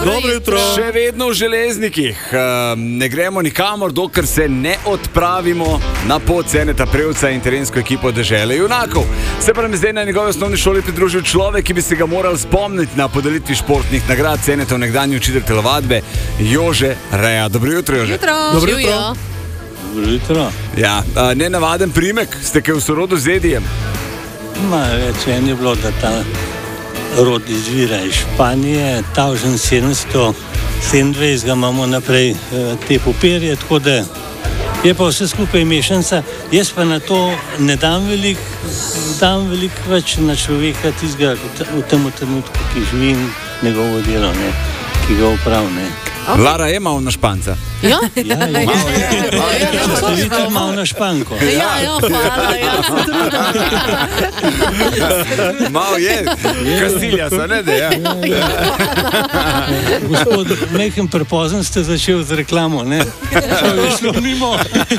Dobro jutro. Še vedno v Železnikih. Ne gremo nikamor, dokler se ne odpravimo na pot Ceneta Prevca in terensko ekipo Dežele junakov. Se pa nam je zdaj na njegovi osnovni šoli pridružil človek, ki bi se ga moral spomniti na podelitvi športnih nagrad Cenetov nekdanji učitelj telovadbe Jože Reja. Dobro jutro, Jože. Dobro jutro. Dobro jutro. Ja, nenavaden primek, ste kaj v sorodu z Edijem? Več en je bilo, da ta rod izvira iz Španije, 1727 ga imamo naprej te papirje, tako da je pa vse skupaj mešanica. Jaz pa na to ne dam veliko več na človeka tistega v tem trenutku, ki živi njegovo delo, ne, ki ga opravlja. Lara je malo na Španca. Ja? Ja, ste vidite malo na Španko. Ja, hvala, ja, se trudim. Malo je, Kastilja so, ne da, ja. Gospod, nekaj prepozen ste začel z reklamo, ne? To je šlo mimo.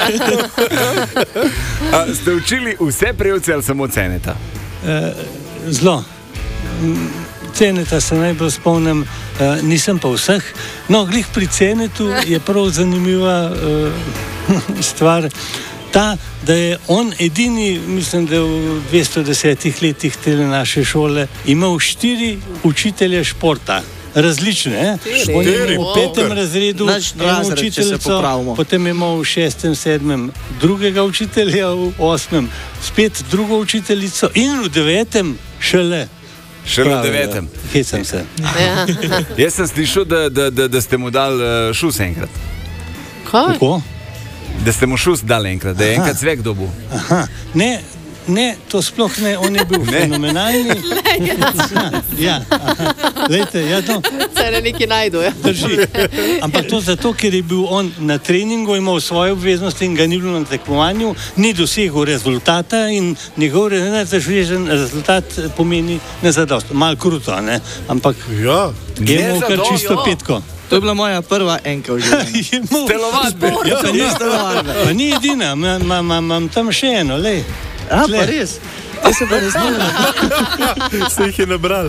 Ste učili vse Prevce ali samo Ceneta? Zelo. Ceneta se najbolj spomnim, nisem pa vseh. No, glih pri Cenetu je prav zanimiva stvar ta, da je on edini, mislim, da v 210 letih te naše šole imel 4 učitelje športa. Različne, on je imel v 5. razredu eno učiteljico, potem je imel v 6., 7. drugega učitelja, v 8. spet drugo učiteljico in v 9. šele. Šele v 9. Hecam se. Ja. Jaz sem slišal, da ste mu dali šus enkrat. Kaj? Kako? Da ste mu šus dali enkrat, da je enkrat cvek dobil. Ne, to sploh ne, on je bil fenomenalni. Ja, lejte, ja, to Se ne neki najdu, ja. drži. Ampak to zato, ker je bil on na treningu, imel svoje obveznosti in ga ni bilo na tekmovanju, ni dosegel rezultata in njegov rezultat pomeni nezadost. Malo kruto, ne? Ampak Ja. je imel kar čisto petko. To je bila moja prva enka v življenju. Telovadbe. Ja, pa ni edina, imam tam še eno, lej. A, Tle. pa res. Te se pa ne znamo. Se jih je nabral.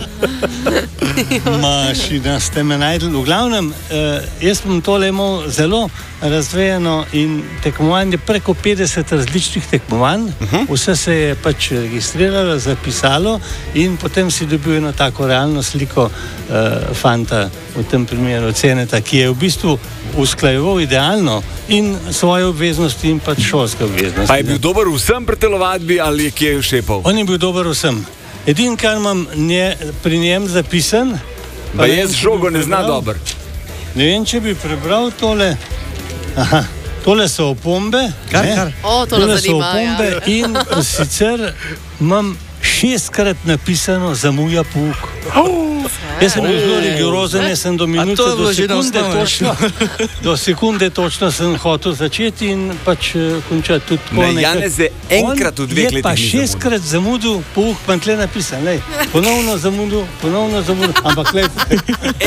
Mašina, ste me najdli. V glavnem, jaz sem tole imel zelo razvejeno in tekmovanje preko 50 različnih tekmovanj. Vse se je pač registriralo, zapisalo in potem si dobil eno tako realno sliko fanta, v tem primeru Ceneta, ki je v bistvu usklajeval idealno in svoje obveznosti in pač šolske obveznosti. Pa je bil dober vsem pri telovadbi ali je kje šepal? On je bil dober vsem. Edin, kar imam pri njem zapisan, Pa jaz žogo ne zna dober. ne vem, če bi prebral tole. Aha, tole so opombe. Kar? O, to Tole nas so zanima, opombe ja. in sicer imam 6-krat napisano zamuja pouk. Jaz sem bil zelo rigorozen, jaz sem do minute, to je bilo že na do sekunde točno sem hotel začeti in pač končati tudi tako. Ne, Janeze, enkrat v 2 letih je pa ni 6-krat zamudil pouk, pa tle napisan, lej. Ponovno zamudil, ampak lej.